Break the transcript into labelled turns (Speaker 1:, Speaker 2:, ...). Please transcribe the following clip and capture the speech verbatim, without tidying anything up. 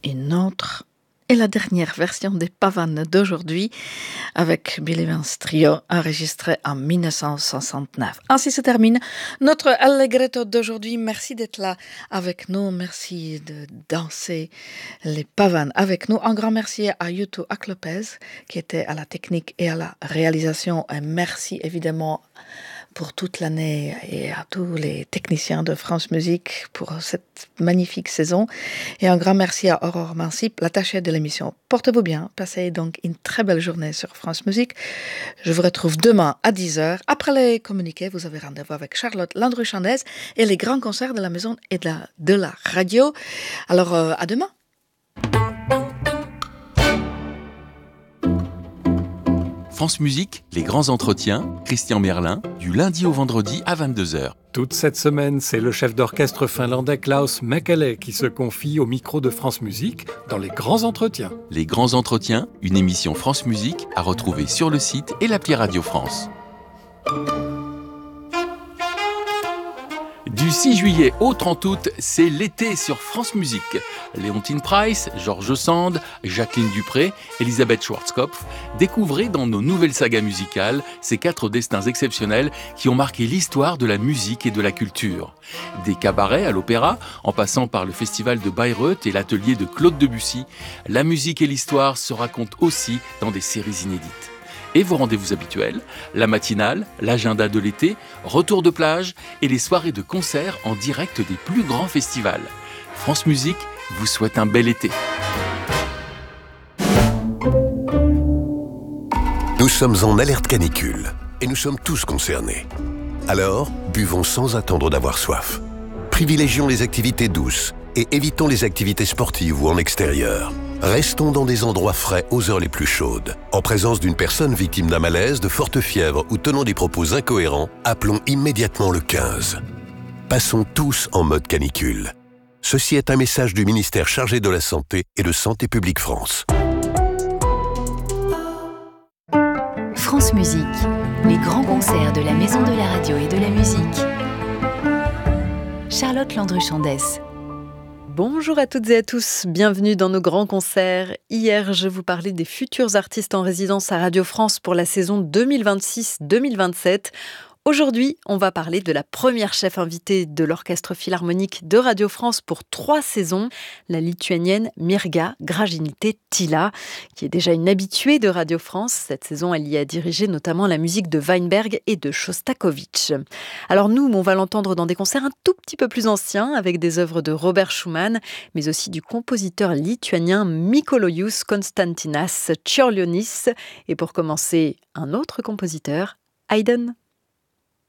Speaker 1: une autre et la dernière version des Pavanes d'aujourd'hui avec Bill Evans Trio enregistré en dix-neuf cent soixante-neuf. Ainsi se termine notre Allegretto d'aujourd'hui. Merci d'être là avec nous. Merci de danser les Pavanes avec nous. Un grand merci à Yuto Aklopez qui était à la technique et à la réalisation. Et merci évidemment pour toute l'année et à tous les techniciens de France Musique pour cette magnifique saison. Et un grand merci à Aurore Mancip, l'attachée de l'émission. Portez-vous bien, passez donc une très belle journée sur France Musique. Je vous retrouve demain à dix heures. Après les communiqués, vous avez rendez-vous avec Charlotte Landru-Chandès et les grands concerts de la maison et de la, de la radio. Alors, euh, à demain.
Speaker 2: France Musique, les grands entretiens, Christian Merlin, du lundi au vendredi à vingt-deux heures.
Speaker 3: Toute cette semaine, c'est le chef d'orchestre finlandais Klaus Mäkelä qui se confie au micro de France Musique dans les grands entretiens.
Speaker 2: Les grands entretiens, une émission France Musique à retrouver sur le site et l'appli Radio France. Du six juillet au trente août, c'est l'été sur France Musique. Léontine Price, Georges Sand, Jacqueline Dupré, Elisabeth Schwarzkopf, découvrez dans nos nouvelles sagas musicales ces quatre destins exceptionnels qui ont marqué l'histoire de la musique et de la culture. Des cabarets à l'opéra, en passant par le festival de Bayreuth et l'atelier de Claude Debussy, la musique et l'histoire se racontent aussi dans des séries inédites. Et vos rendez-vous habituels, la matinale, l'agenda de l'été, retour de plage et les soirées de concerts en direct des plus grands festivals. France Musique vous souhaite un bel été.
Speaker 4: Nous sommes en alerte canicule et nous sommes tous concernés. Alors, buvons sans attendre d'avoir soif. Privilégions les activités douces et évitons les activités sportives ou en extérieur. Restons dans des endroits frais aux heures les plus chaudes. En présence d'une personne victime d'un malaise, de forte fièvre ou tenant des propos incohérents, appelons immédiatement le quinze. Passons tous en mode canicule. Ceci est un message du ministère chargé de la Santé et de Santé publique France.
Speaker 5: France Musique, les grands concerts de la Maison de la Radio et de la Musique. Charlotte Landru-Chandès.
Speaker 1: Bonjour à toutes et à tous, bienvenue dans nos grands concerts. Hier, je vous parlais des futurs artistes en résidence à Radio France pour la saison deux mille vingt-six deux mille vingt-sept. Aujourd'hui, on va parler de la première chef invitée de l'Orchestre Philharmonique de Radio France pour trois saisons, la lituanienne Mirga Gražinytė-Tyla, qui est déjà une habituée de Radio France. Cette saison, elle y a dirigé notamment la musique de Weinberg et de Shostakovich. Alors nous, on va l'entendre dans des concerts un tout petit peu plus anciens, avec des œuvres de Robert Schumann, mais aussi du compositeur lituanien Mikalojus Konstantinas Čiurlionis. Et pour commencer, un autre compositeur, Haydn.